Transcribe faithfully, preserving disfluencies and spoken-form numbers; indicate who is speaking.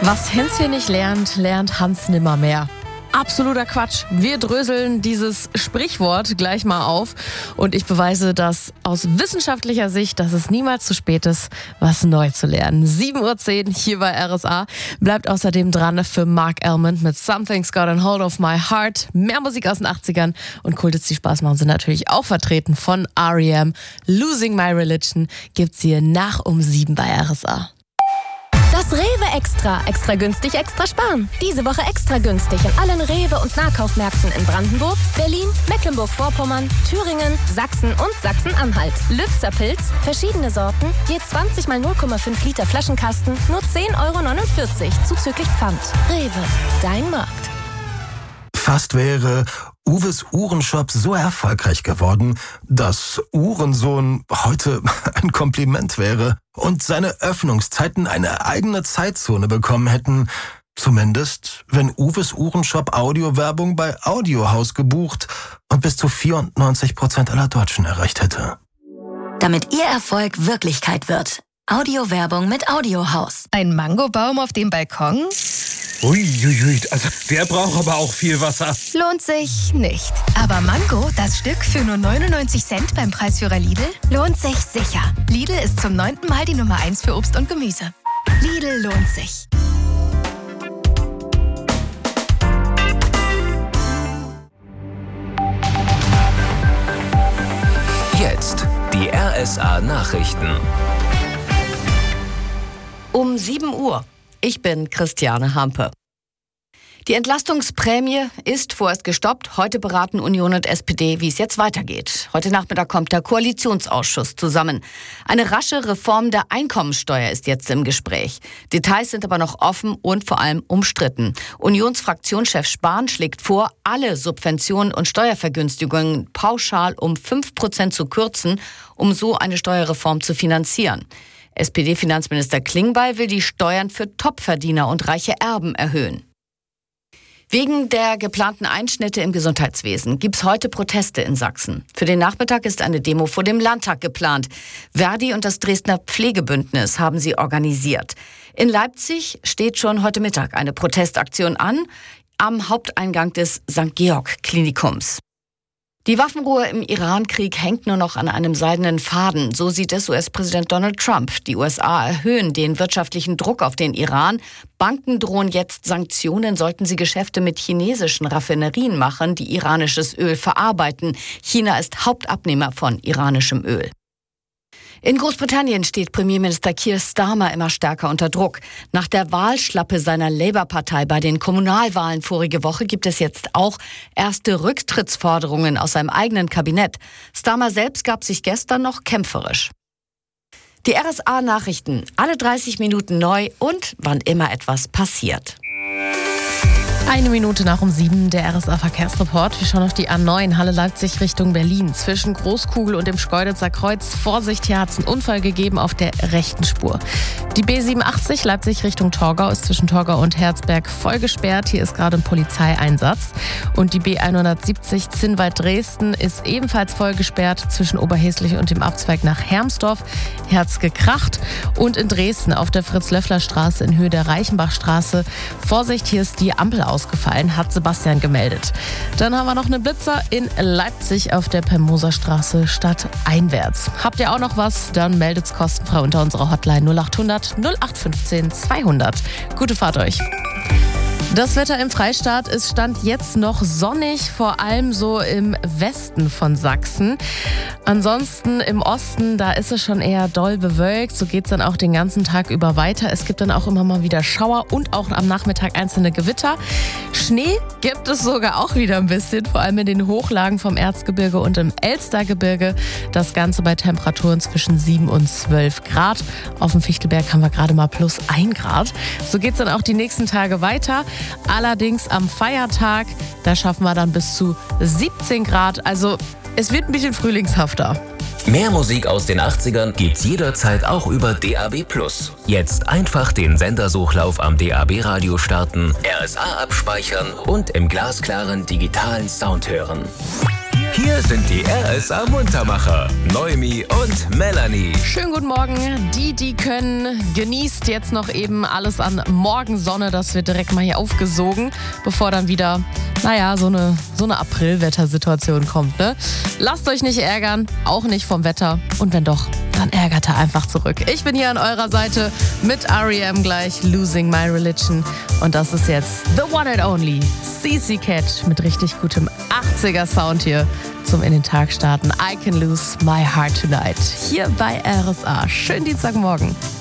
Speaker 1: Was Hänschen nicht lernt, lernt Hans nimmermehr. Absoluter Quatsch. Wir dröseln dieses Sprichwort gleich mal auf und ich beweise das aus wissenschaftlicher Sicht, dass es niemals zu spät ist, was neu zu lernen. sieben Uhr zehn hier bei R S A. Bleibt außerdem dran für Mark Almond mit Something's Got a Hold of My Heart. Mehr Musik aus den achtzigern und Kultes, die Spaß machen, sind natürlich auch vertreten von R E M. Losing My Religion gibt's hier nach um sieben bei R S A.
Speaker 2: Das Rewe Extra. Extra günstig, extra sparen. Diese Woche extra günstig in allen Rewe- und Nahkaufmärkten in Brandenburg, Berlin, Mecklenburg-Vorpommern, Thüringen, Sachsen und Sachsen-Anhalt. Lützer Pilz, verschiedene Sorten, je zwanzig mal null Komma fünf Liter Flaschenkasten, nur zehn Euro neunundvierzig, zuzüglich Pfand. Rewe, dein Markt.
Speaker 3: Fast wäre Uwes Uhrenshop so erfolgreich geworden, dass Uhrensohn heute ein Kompliment wäre und seine Öffnungszeiten eine eigene Zeitzone bekommen hätten. Zumindest, wenn Uwes Uhrenshop Audiowerbung bei Audiohaus gebucht und bis zu vierundneunzig Prozent aller Deutschen erreicht hätte.
Speaker 4: Damit Ihr Erfolg Wirklichkeit wird. Audiowerbung mit Audiohaus.
Speaker 5: Ein Mangobaum auf dem Balkon?
Speaker 6: Uiuiui, also der braucht aber auch viel Wasser.
Speaker 5: Lohnt sich nicht. Aber Mango, das Stück für nur neunundneunzig Cent beim Preisführer Lidl, lohnt sich sicher. Lidl ist zum neunten Mal die Nummer eins für Obst und Gemüse. Lidl lohnt sich.
Speaker 7: Jetzt die R S A-Nachrichten.
Speaker 8: Um sieben Uhr. Ich bin Christiane Hampe. Die Entlastungsprämie ist vorerst gestoppt. Heute beraten Union und S P D, wie es jetzt weitergeht. Heute Nachmittag kommt der Koalitionsausschuss zusammen. Eine rasche Reform der Einkommensteuer ist jetzt im Gespräch. Details sind aber noch offen und vor allem umstritten. Unionsfraktionschef Spahn schlägt vor, alle Subventionen und Steuervergünstigungen pauschal um fünf Prozent zu kürzen, um so eine Steuerreform zu finanzieren. S P D-Finanzminister Klingbeil will die Steuern für Topverdiener und reiche Erben erhöhen. Wegen der geplanten Einschnitte im Gesundheitswesen gibt es heute Proteste in Sachsen. Für den Nachmittag ist eine Demo vor dem Landtag geplant. Verdi und das Dresdner Pflegebündnis haben sie organisiert. In Leipzig steht schon heute Mittag eine Protestaktion an, am Haupteingang des Sankt Georg Klinikums. Die Waffenruhe im Iran-Krieg hängt nur noch an einem seidenen Faden. So sieht es U S-Präsident Donald Trump. Die U S A erhöhen den wirtschaftlichen Druck auf den Iran. Banken drohen jetzt Sanktionen, sollten sie Geschäfte mit chinesischen Raffinerien machen, die iranisches Öl verarbeiten. China ist Hauptabnehmer von iranischem Öl. In Großbritannien steht Premierminister Keir Starmer immer stärker unter Druck. Nach der Wahlschlappe seiner Labour-Partei bei den Kommunalwahlen vorige Woche gibt es jetzt auch erste Rücktrittsforderungen aus seinem eigenen Kabinett. Starmer selbst gab sich gestern noch kämpferisch. Die R S A-Nachrichten, alle dreißig Minuten neu und wann immer etwas passiert.
Speaker 1: Eine Minute nach um sieben, der R S A-Verkehrsreport. Wir schauen auf die A neun, Halle Leipzig Richtung Berlin. Zwischen Großkugel und dem Schkeuditzer Kreuz. Vorsicht, hier hat es einen Unfall gegeben auf der rechten Spur. Die B siebenundachtzig Leipzig Richtung Torgau ist zwischen Torgau und Herzberg voll gesperrt. Hier ist gerade ein Polizeieinsatz. Und die B hundertsiebzig Zinnwald-Dresden ist ebenfalls voll gesperrt zwischen Oberhäslich und dem Abzweig nach Hermsdorf. Herz gekracht. Und in Dresden auf der Fritz-Löffler-Straße in Höhe der Reichenbachstraße. Vorsicht, hier ist die Ampel ausgefallen, hat Sebastian gemeldet. Dann haben wir noch eine Blitzer in Leipzig auf der Permoser-Straße stadteinwärts. Habt ihr auch noch was? Dann meldet's kostenfrei unter unserer Hotline null acht hundert null acht fünfzehn zweihundert. Gute Fahrt euch. Das Wetter im Freistaat ist Stand jetzt noch sonnig, vor allem so im Westen von Sachsen. Ansonsten im Osten, da ist es schon eher doll bewölkt. So geht es dann auch den ganzen Tag über weiter. Es gibt dann auch immer mal wieder Schauer und auch am Nachmittag einzelne Gewitter. Schnee gibt es sogar auch wieder ein bisschen, vor allem in den Hochlagen vom Erzgebirge und im Elstergebirge. Das Ganze bei Temperaturen zwischen sieben und zwölf Grad. Auf dem Fichtelberg haben wir gerade mal plus ein Grad. So geht es dann auch die nächsten Tage weiter. Allerdings am Feiertag, da schaffen wir dann bis zu siebzehn Grad. Also es wird ein bisschen frühlingshafter.
Speaker 7: Mehr Musik aus den achtzigern gibt's jederzeit auch über D A B plus. Jetzt einfach den Sendersuchlauf am D A B-Radio starten, R S A abspeichern und im glasklaren digitalen Sound hören. Hier sind die R S A-Muntermacher, Noemi und Melanie.
Speaker 1: Schönen guten Morgen. Die, die können, genießt jetzt noch eben alles an Morgensonne. Das wird direkt mal hier aufgesogen, bevor dann wieder, naja, so eine, so eine Aprilwettersituation kommt, ne? Lasst euch nicht ärgern, auch nicht vom Wetter. Und wenn doch, dann ärgert er einfach zurück. Ich bin hier an eurer Seite mit R E M gleich, Losing My Religion. Und das ist jetzt The One and Only, C C Cat mit richtig gutem achtziger-Sound hier zum in den Tag starten. I Can Lose My Heart Tonight. Hier bei R S A. Schönen Dienstagmorgen.